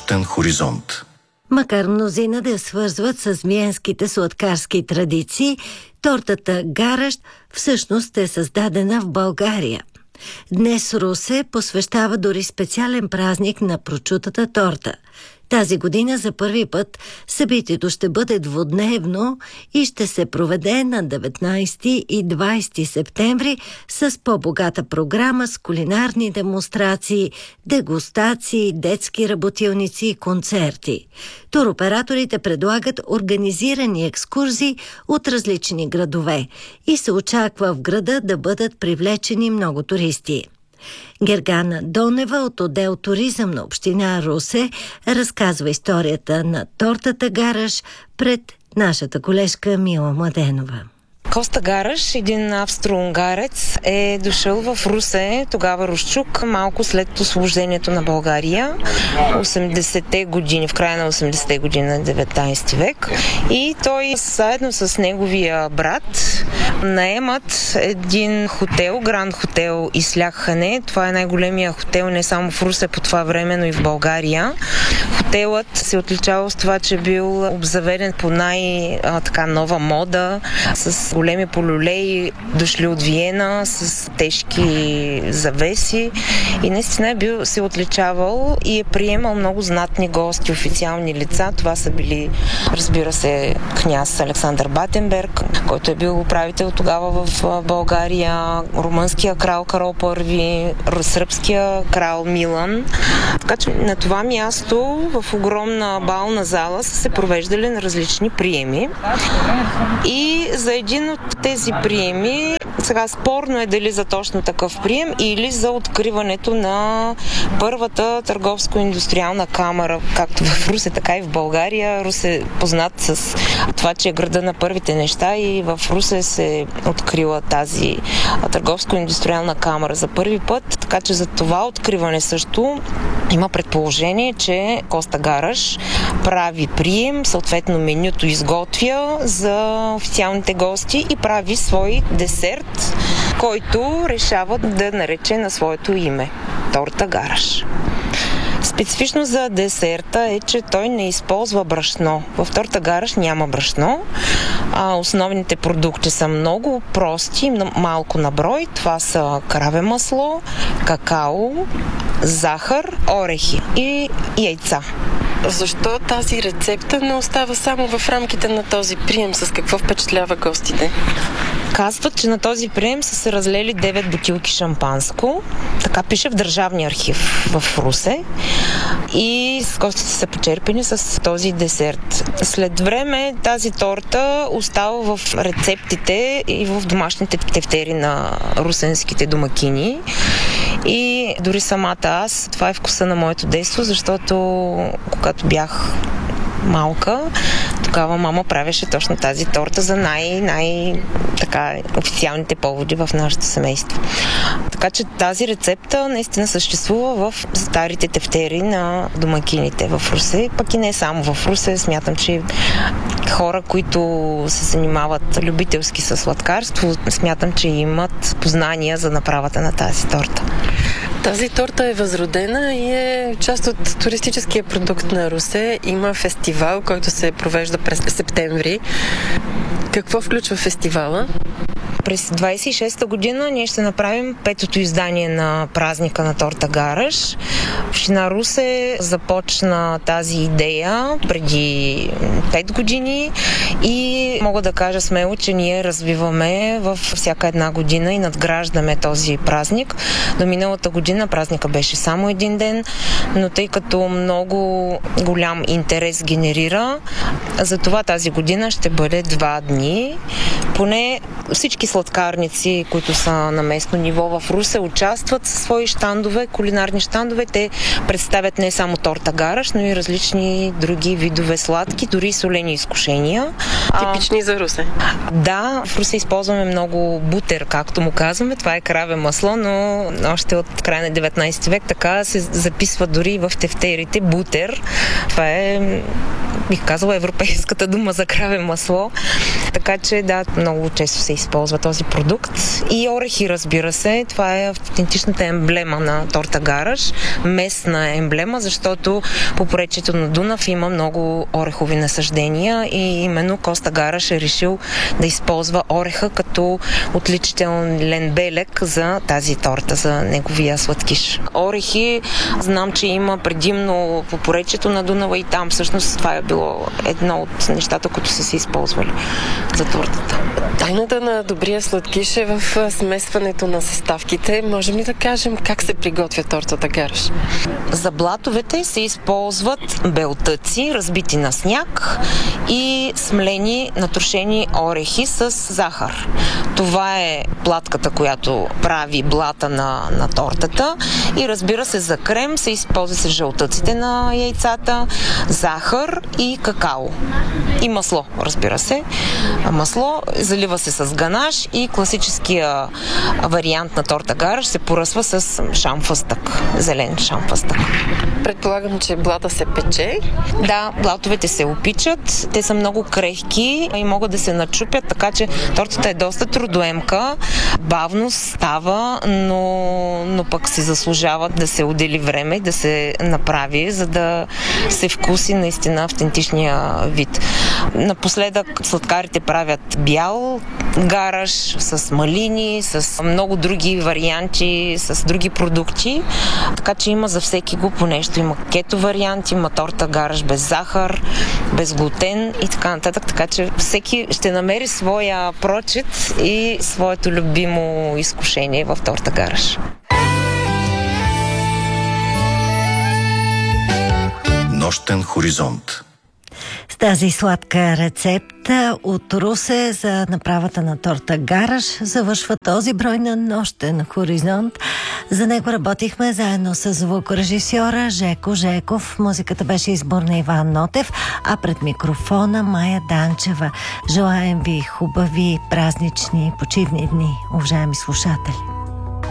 нощен хоризонт. Макар мнозина да я свързват с виенските сладкарски традиции, тортата гараш всъщност е създадена в България. Днес Русе посвещава дори специален празник на прочутата торта. Тази година за първи път събитието ще бъде двудневно и ще се проведе на 19 и 20 септември с по-богата програма с кулинарни демонстрации, дегустации, детски работилници и концерти. Туроператорите предлагат организирани екскурзии от различни градове и се очаква в града да бъдат привлечени много туристи. Гергана Донева от отдел туризъм на община Русе разказва историята на тортата гараш пред нашата колежка Мила Младенова. Коста Гараш, един австро-унгарец, е дошъл в Русе, тогава Русчук, малко след освобождението на България, 80-те години, в края на 80-те години на 19 век. И той заедно с неговия брат наемат един хотел, Гранд хотел Исляхане. Това е най-големия хотел не само в Русе по това време, но и в България. Хотелът се отличава с това, че бил обзаведен по нова мода, с големи полюлеи, дошли от Виена, с тежки завеси и наистина се отличавал и е приемал много знатни гости, официални лица. Това са били, разбира се, княз Александър Батенберг, който е бил управител тогава в България, румънския крал Карол I, сръбския крал Милан. Така че на това място в огромна бална зала са се провеждали на различни приеми. И за един от тези приеми, сега спорно е дали за точно такъв прием или за откриването на първата търговско-индустриална камара, както в Русе, така и в България. Русе е познат с това, че е града на първите неща и в Русе се открила тази търговско-индустриална камара за първи път, така че за това откриване също има предположение, че Коста Гараш прави прием, съответно менюто изготвя за официалните гости и прави свой десерт, който решава да нарече на своето име – торта гараш. Специфично за десерта е, че той не използва брашно. В торта гараш няма брашно. Основните продукти са много прости, малко на брой. Това са краве масло, какао, захар, орехи и яйца. Защо тази рецепта не остава само в рамките на този прием? С какво впечатлява гостите? Казват, че на този прием са се разлели 9 бутилки шампанско. Така пише в Държавния архив в Русе. И гостите са почерпени с този десерт. След време тази торта остава в рецептите и в домашните тефтери на русенските домакини. И дори самата аз, това е вкуса на моето детство, защото когато бях малка, тогава мама правеше точно тази торта за официалните поводи в нашето семейство. Така че тази рецепта наистина съществува в старите тефтери на домакините в Русе, пък и не само в Русе. Смятам, че хора, които се занимават любителски със сладкарство, смятам, че имат познания за направата на тази торта. Тази торта е възродена и е част от туристическия продукт на Русе. Има фестивал, който се провежда през септември. Какво включва фестивала? През 26-та година ние ще направим 5-то издание на празника на торта гараш. Община Русе започна тази идея преди 5 години и мога да кажа смело, че ние развиваме във всяка една година и надграждаме този празник. До миналата година празника беше само един ден, но тъй като много голям интерес генерира, затова тази година ще бъде 2 дни. Поне всички сладкарници, които са на местно ниво в Русе, участват със свои щандове, кулинарни щандове. Те представят не само торта гараш, но и различни други видове сладки, дори солени изкушения. Типични за Русе. Да, в Русе използваме много бутер, както му казваме. Това е краве масло, но още от края на 19 век така се записва дори в тефтерите бутер. Това е, бих казала, европейската дума за краве масло. така че да, много често се използва този продукт. И орехи, разбира се, това е автентичната емблема на торта гараш, местна емблема, защото по поречието на Дунав има много орехови насаждения и именно Коста Гараш е решил да използва ореха като отличителен белег за тази торта, за неговия сладкиш. Орехи, знам, че има предимно по поречието на Дунава и там всъщност това е било едно от нещата, които са се използвали за тортата. Тайната на добрия сладкиш е в смесването на съставките. Можем ли да кажем как се приготвя тортата гараш? За блатовете се използват белтъци, разбити на сняг и смлени, натрошени орехи с захар. Това е платката, която прави блата на тортата. И разбира се, за крем се използват се жълтъците на яйцата, захар и какао. И масло, разбира се. Масло залива се с ганаш и класическия вариант на торта гараш се поръсва с шамфъстък, зелен шамфъстък. Предполагам, че блата се пече. Да, блатовете се опичат. Те са много крехки и могат да се начупят, така че тортата е доста трудоемка. Бавно става, но пък се заслужава да се отдели време и да се направи, за да се вкуси наистина автентичния вид. Напоследък сладкарите правят бял гараш с малини, с много други варианти, с други продукти. Така че има за всеки го по нещо. Има кето вариант, има торта гараш без захар, без глутен и така нататък. Така че всеки ще намери своя прочит и своето любимо изкушение в торта гараш. Нощен хоризонт. С тази сладка рецепта от Русе за направата на торта гараш завършва този брой на Нощен хоризонт. За него работихме заедно с звукорежисьора Жеко Жеков. Музиката беше избор на Иван Нотев, а пред микрофона Майя Данчева. Желаем ви хубави празнични почивни дни, уважаеми слушатели.